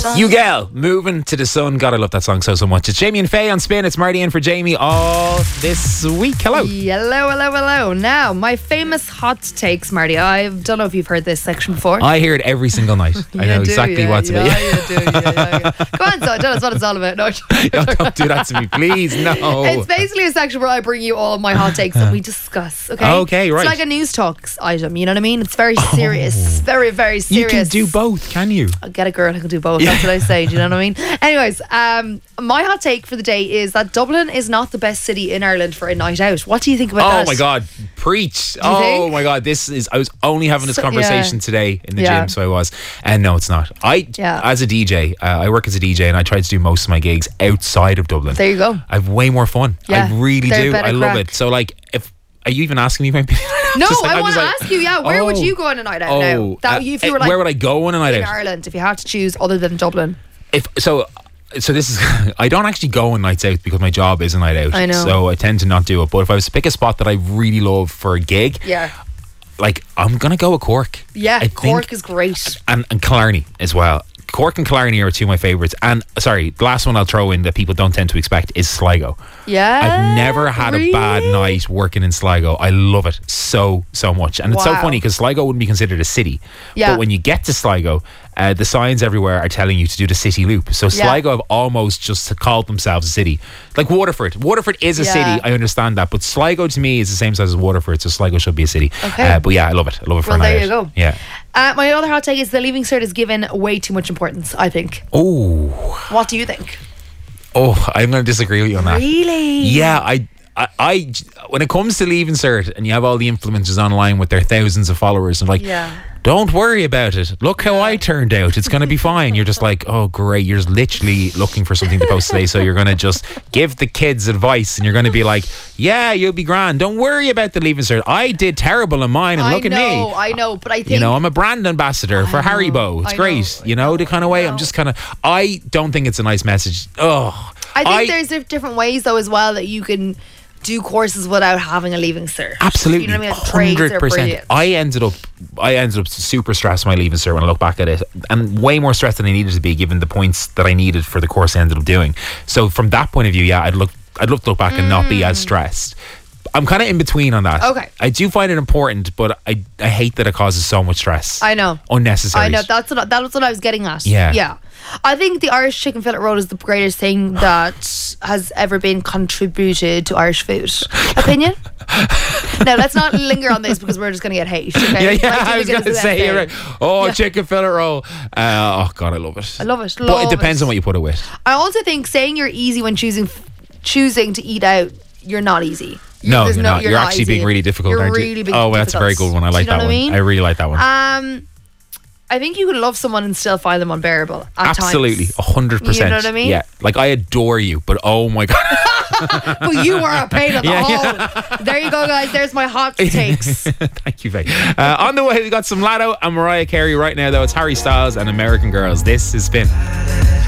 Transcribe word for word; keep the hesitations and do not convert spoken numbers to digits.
You Gal, Moving to the Sun. God, I love that song so, so much. It's Jamie and Faye on Spin. It's Marty in for Jamie all this week. Hello. Hello, hello, hello. Now, my famous hot takes, Marty. I don't know if you've heard this section before. I hear it every single night. I know do, exactly yeah, what's yeah, about. Yeah, you do. Yeah, yeah, yeah. Go on, so tell us what it's all about. No, Oh, don't do that to me, please. No. It's basically a section where I bring you all of my hot takes and we discuss, okay? Okay, right. It's like a news talks item, you know what I mean? It's very serious. Very, very You serious. can do both, can you? I'll get a girl who can do both. That's what I say. Do you know what I mean? Anyways, um, my hot take for the day is that Dublin is not the best city in Ireland for a night out. What do you think about Oh that? my God, preach. you Oh think? my God, this is, I was only having this So- conversation yeah. today in the Yeah. gym, so I was. And no, it's not. I, Yeah. as a D J, uh, I work as a D J and I try to do most of my gigs outside of Dublin. There you go. I have way more fun. Yeah, I really they're do. better I love crack. it. So like, if, are you even asking me my opinion? No, Just like- I I'm want just to like, ask you, yeah, where would oh, you go on a night out oh, now? That, uh, if you were like where would I go on a night in out? Ireland, if you had to choose other than Dublin? If so, so this is. I don't actually go on nights out because my job is a night out. I know. So I tend to not do it. But if I was to pick a spot that I really love for a gig, Yeah. like I'm gonna go with Cork. Yeah, I Cork think, is great. and and Killarney as well. Cork and Killarney are two of my favourites. And sorry, the last one I'll throw in that people don't tend to expect is Sligo. Yeah. I've never had a bad really? night working in Sligo. I love it so, so much. And it's so Wow. funny because Sligo wouldn't be considered a city. Yeah. But when you get to Sligo, uh, the signs everywhere are telling you to do the city loop. So Yeah. Sligo have almost just called themselves a city. Like Waterford. Waterford is a Yeah. city. I understand that. But Sligo to me is the same size as Waterford. So Sligo should be a city. Okay. Uh, but yeah, I love it. I love it for Well, a night there you out. go. Yeah. Uh, my other hot take is the Leaving Cert is given way too much importance, I think. Oh. What do you think? Oh, I'm going to disagree with you on that. Really? Yeah, I, I, I, when it comes to Leaving Cert and you have all the influencers online with their thousands of followers, and like, Yeah. don't worry about it. Look how I turned out. It's going to be fine. You're just like, oh, great. You're just literally looking for something to post today. So you're going to just give the kids advice and you're going to be like, yeah, you'll be grand. Don't worry about the Leaving Cert. I did terrible in mine and I look know, at me. I know, but I think You know, I'm a brand ambassador for know, Haribo. It's I great. know, you know, the kind of way I'm know. just kind of, I don't think it's a nice message. Oh, I think there's dif- different ways though as well that you can do courses without having a Leaving Cert. Absolutely, You know what I mean? Like, trades are brilliant. I ended up, I ended up super stressed my Leaving Cert when I look back at it, and way more stressed than I needed to be, given the points that I needed for the course I ended up doing. So from that point of view, yeah, I'd look, I'd love to look back and not be as stressed. I'm kind of in between on that. Okay. I do find it important, but I, I hate that it causes so much stress. I know. Unnecessary. I know, that's what, that was what I was getting at. Yeah. Yeah. I think the Irish chicken fillet roll is the greatest thing that has ever been contributed to Irish food. Opinion? Now, let's not linger on this because we're just going to get hate. Okay? Yeah, yeah, Like I was Jimmy going to Gibbs say, with you're that right. thing. Oh, Yeah. chicken fillet roll. Uh, oh, God, I love it. I love it. But Love it depends it. on what you put it with. I also think saying you're easy when choosing choosing to eat out, you're not easy. No, There's you're not. You're, actually easy. being really difficult, You're aren't you? really being oh, well, that's a very difficult. good one. I like Do you know that what one. I mean? I really like that one. Um, I think you can love someone and still find them unbearable at Absolutely, times. a hundred percent. You know what I mean? Yeah, like I adore you, but oh my God. But you are a pain in the Yeah, hole. There you go, guys. There's my hot takes. Thank you, Faye. Uh, on the way, we got some Lado and Mariah Carey right now, though. It's Harry Styles and American Girls. This is Spin.